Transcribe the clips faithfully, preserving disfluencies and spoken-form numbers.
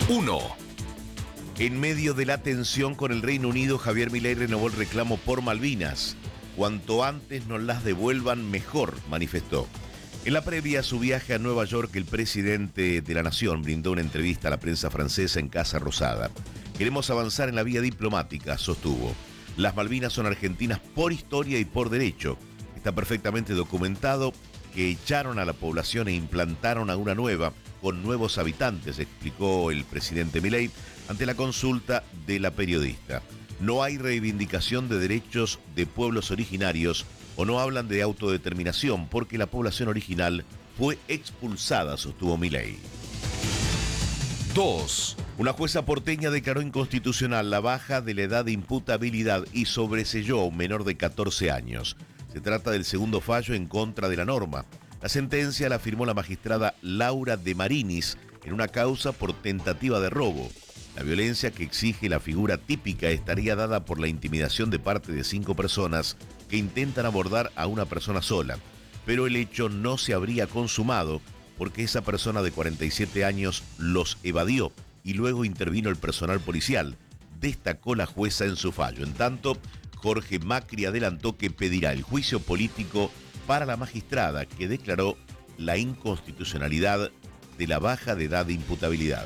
uno. En medio de la tensión con el Reino Unido, Javier Milei renovó el reclamo por Malvinas. Cuanto antes nos las devuelvan, mejor, manifestó. En la previa a su viaje a Nueva York, el presidente de la Nación brindó una entrevista a la prensa francesa en Casa Rosada. Queremos avanzar en la vía diplomática, sostuvo. Las Malvinas son argentinas por historia y por derecho. Está perfectamente documentado que echaron a la población e implantaron a una nueva, con nuevos habitantes, explicó el presidente Milei ante la consulta de la periodista. No hay reivindicación de derechos de pueblos originarios o no hablan de autodeterminación porque la población original fue expulsada, sostuvo Milei. dos. Una jueza porteña declaró inconstitucional la baja de la edad de imputabilidad y sobreseyó a un menor de catorce años. Se trata del segundo fallo en contra de la norma. La sentencia la firmó la magistrada Laura de Marinis en una causa por tentativa de robo. La violencia que exige la figura típica estaría dada por la intimidación de parte de cinco personas que intentan abordar a una persona sola. Pero el hecho no se habría consumado porque esa persona de cuarenta y siete años los evadió y luego intervino el personal policial, destacó la jueza en su fallo. En tanto, Jorge Macri adelantó que pedirá el juicio político para la magistrada que declaró la inconstitucionalidad de la baja de edad de imputabilidad.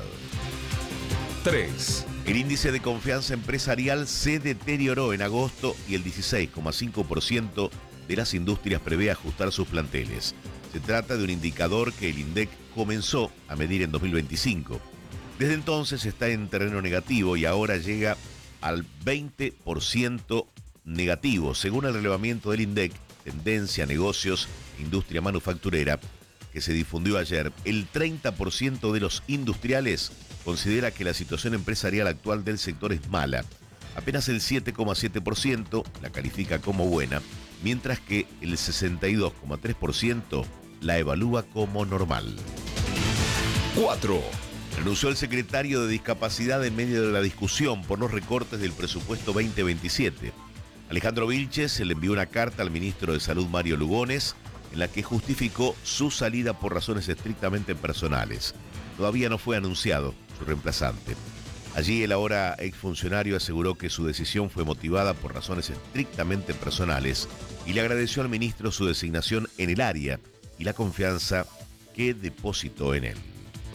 tres. El índice de confianza empresarial se deterioró en agosto y el dieciséis coma cinco por ciento de las industrias prevé ajustar sus planteles. Se trata de un indicador que el INDEC comenzó a medir en dos mil veinticinco. Desde entonces está en terreno negativo y ahora llega al veinte por ciento negativo, según el relevamiento del INDEC, Tendencia, Negocios e Industria Manufacturera, que se difundió ayer. El treinta por ciento de los industriales considera que la situación empresarial actual del sector es mala. Apenas el siete coma siete por ciento la califica como buena, mientras que el sesenta y dos coma tres por ciento la evalúa como normal. cuatro. Renunció el secretario de Discapacidad en medio de la discusión por los recortes del presupuesto veinte veintisiete. Alejandro Vilches le envió una carta al ministro de Salud Mario Lugones en la que justificó su salida por razones estrictamente personales. Todavía no fue anunciado su reemplazante. Allí el ahora exfuncionario aseguró que su decisión fue motivada por razones estrictamente personales y le agradeció al ministro su designación en el área y la confianza que depositó en él.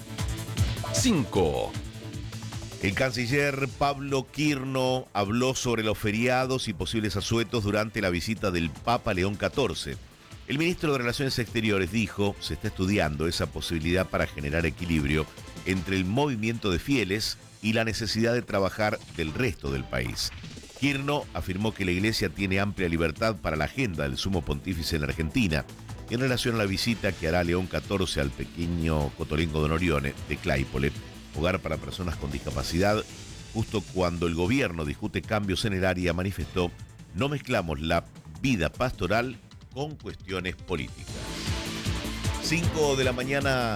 cinco. El canciller Pablo Quirno habló sobre los feriados y posibles asuetos durante la visita del Papa León catorce. El ministro de Relaciones Exteriores dijo, se está estudiando esa posibilidad para generar equilibrio entre el movimiento de fieles y la necesidad de trabajar del resto del país. Quirno afirmó que la Iglesia tiene amplia libertad para la agenda del Sumo Pontífice en Argentina en relación a la visita que hará León catorce al pequeño Cotolengo de Norione de Claypole, hogar para personas con discapacidad. Justo cuando el gobierno discute cambios en el área, manifestó, no mezclamos la vida pastoral con cuestiones políticas. cinco de la mañana,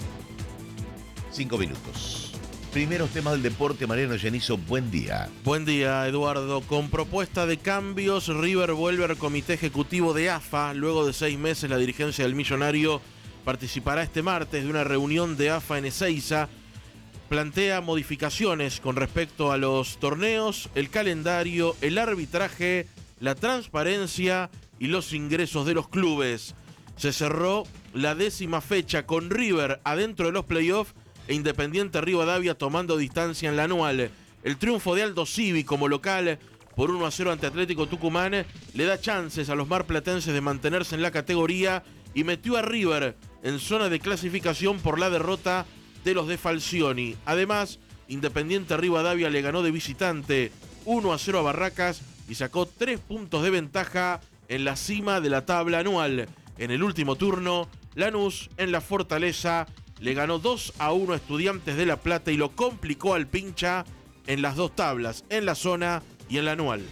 cinco minutos. Primeros temas del deporte, Mariano Llanizo, buen día. Buen día, Eduardo. Con propuesta de cambios, River vuelve al comité ejecutivo de A F A. Luego de seis meses, la dirigencia del Millonario participará este martes de una reunión de A F A en Ezeiza. Plantea modificaciones con respecto a los torneos, el calendario, el arbitraje, la transparencia y los ingresos de los clubes. Se cerró la décima fecha con River adentro de los playoffs e Independiente Rivadavia tomando distancia en la anual. El triunfo de Aldo Civi como local por uno a cero ante Atlético Tucumán le da chances a los marplatenses de mantenerse en la categoría y metió a River en zona de clasificación por la derrota de los de Falcioni. Además, Independiente Rivadavia le ganó de visitante uno a cero a Barracas y sacó tres puntos de ventaja en la cima de la tabla anual. En el último turno, Lanús en la Fortaleza le ganó dos a uno a Estudiantes de La Plata y lo complicó al Pincha en las dos tablas, en la zona y en la anual.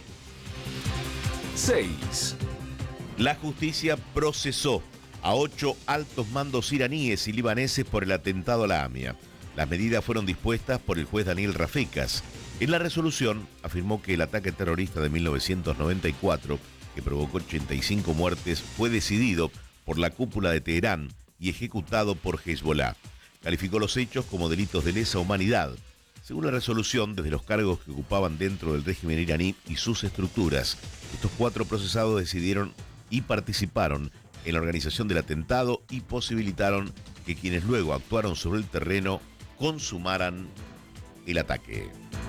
seis. La justicia procesó a ocho altos mandos iraníes y libaneses por el atentado a la AMIA. Las medidas fueron dispuestas por el juez Daniel Rafecas. En la resolución afirmó que el ataque terrorista de mil novecientos noventa y cuatro, que provocó ochenta y cinco muertes, fue decidido por la cúpula de Teherán y ejecutado por Hezbollah. calificó los hechos como delitos de lesa humanidad. Según la resolución, desde los cargos que ocupaban dentro del régimen iraní y sus estructuras, estos cuatro procesados decidieron y participaron en la organización del atentado y posibilitaron que quienes luego actuaron sobre el terreno consumaran el ataque.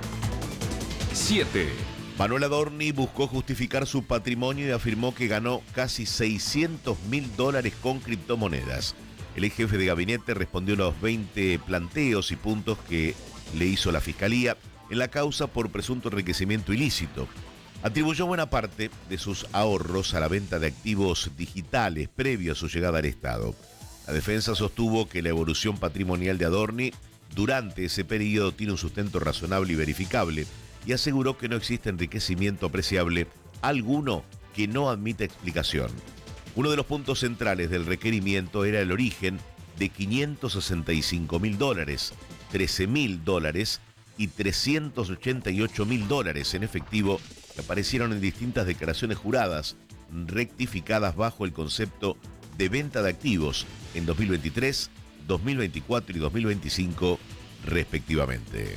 siete. Manuel Adorni buscó justificar su patrimonio y afirmó que ganó casi seiscientos mil dólares con criptomonedas. El ex jefe de gabinete respondió a los veinte planteos y puntos que le hizo la Fiscalía en la causa por presunto enriquecimiento ilícito. Atribuyó buena parte de sus ahorros a la venta de activos digitales previo a su llegada al Estado. La defensa sostuvo que la evolución patrimonial de Adorni durante ese periodo tiene un sustento razonable y verificable y aseguró que no existe enriquecimiento apreciable alguno que no admita explicación. Uno de los puntos centrales del requerimiento era el origen de quinientos sesenta y cinco mil dólares, trece mil dólares y trescientos ochenta y ocho mil dólares en efectivo que aparecieron en distintas declaraciones juradas, rectificadas bajo el concepto de venta de activos en dos mil veintitrés, dos mil veinticuatro y dos mil veinticinco, respectivamente.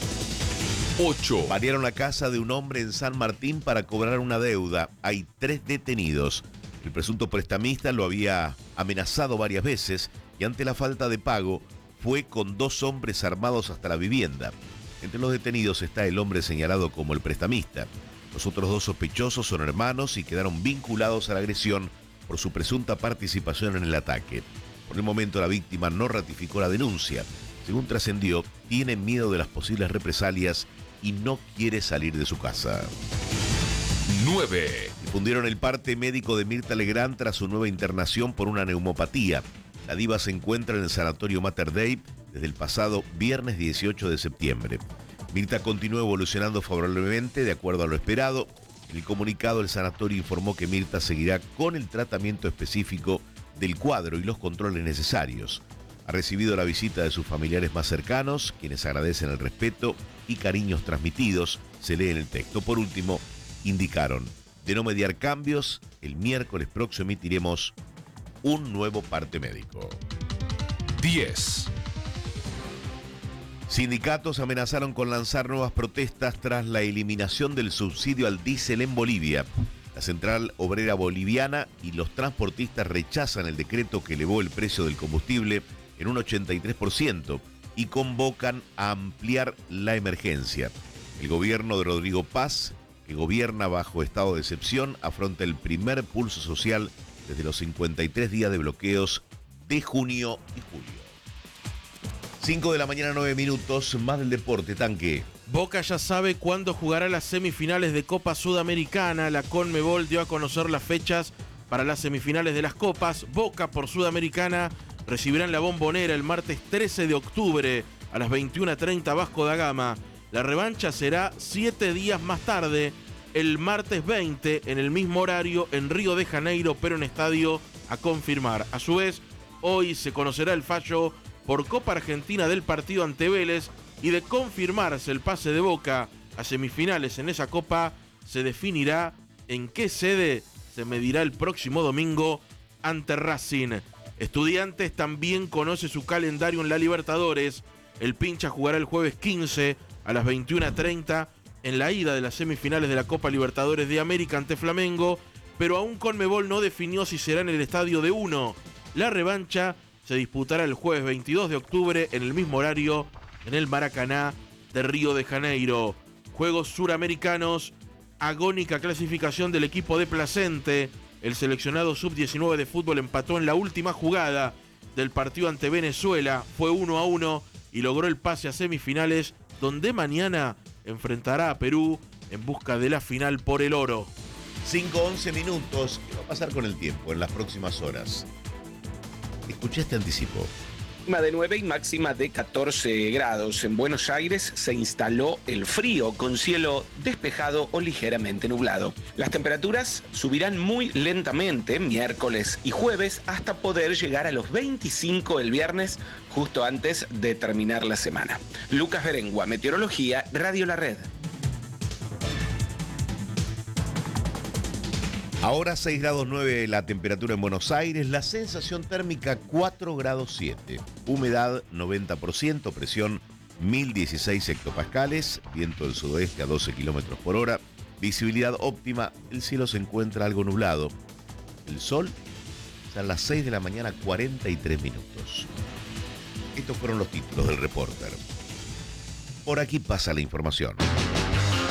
ocho. Variaron la casa de un hombre en San Martín para cobrar una deuda. Hay tres detenidos. El presunto prestamista lo había amenazado varias veces y ante la falta de pago fue con dos hombres armados hasta la vivienda. Entre los detenidos está el hombre señalado como el prestamista. Los otros dos sospechosos son hermanos y quedaron vinculados a la agresión por su presunta participación en el ataque. Por el momento la víctima no ratificó la denuncia. Según trascendió, tiene miedo de las posibles represalias y no quiere salir de su casa. nueve. Difundieron el parte médico de Mirta Legrand tras su nueva internación por una neumopatía. La diva se encuentra en el sanatorio Mater Dei desde el pasado viernes dieciocho de septiembre. Mirta continúa evolucionando favorablemente de acuerdo a lo esperado. En el comunicado, el sanatorio informó que Mirta seguirá con el tratamiento específico del cuadro y los controles necesarios. Ha recibido la visita de sus familiares más cercanos, quienes agradecen el respeto y cariños transmitidos, se lee en el texto. Por último, indicaron, de no mediar cambios, el miércoles próximo emitiremos un nuevo parte médico. diez. Sindicatos amenazaron con lanzar nuevas protestas tras la eliminación del subsidio al diésel en Bolivia. La Central Obrera Boliviana y los transportistas rechazan el decreto que elevó el precio del combustible en un ochenta y tres por ciento y convocan a ampliar la emergencia. El gobierno de Rodrigo Paz, que gobierna bajo estado de excepción, afronta el primer pulso social desde los cincuenta y tres días de bloqueos de junio y julio. cinco de la mañana, nueve minutos, más del deporte, Tanque. Boca ya sabe cuándo jugará las semifinales de Copa Sudamericana. La Conmebol dio a conocer las fechas para las semifinales de las Copas. Boca por Sudamericana recibirán la Bombonera el martes trece de octubre a las veintiuna treinta Vasco da Gama. La revancha será siete días más tarde, el martes veinte, en el mismo horario, en Río de Janeiro, pero en estadio a confirmar. A su vez, hoy se conocerá el fallo por Copa Argentina del partido ante Vélez, y de confirmarse el pase de Boca a semifinales en esa Copa, se definirá en qué sede se medirá el próximo domingo ante Racing. Estudiantes también conoce su calendario en la Libertadores. El Pincha jugará el jueves quince a las veintiuna treinta en la ida de las semifinales de la Copa Libertadores de América ante Flamengo, pero aún Conmebol no definió si será en el estadio de Uno. La revancha se disputará el jueves veintidós de octubre en el mismo horario en el Maracaná de Río de Janeiro. Juegos suramericanos, agónica clasificación del equipo de Placente. El seleccionado sub diecinueve de fútbol empató en la última jugada del partido ante Venezuela, fue uno a uno y logró el pase a semifinales, donde mañana enfrentará a Perú en busca de la final por el oro. cinco once minutos. ¿Qué va a pasar con el tiempo en las próximas horas? Escuché este anticipo. De nueve y máxima de catorce grados. En Buenos Aires se instaló el frío con cielo despejado o ligeramente nublado. Las temperaturas subirán muy lentamente miércoles y jueves hasta poder llegar a los veinticinco el viernes, justo antes de terminar la semana. Lucas Berengua, Meteorología, Radio La Red. Ahora seis grados nueve la temperatura en Buenos Aires, la sensación térmica cuatro grados siete, humedad noventa por ciento, presión mil dieciséis hectopascales, viento del sudoeste a doce kilómetros por hora, visibilidad óptima, el cielo se encuentra algo nublado. El sol está a las seis de la mañana, cuarenta y tres minutos. Estos fueron los títulos del Reporter. Por aquí pasa la información.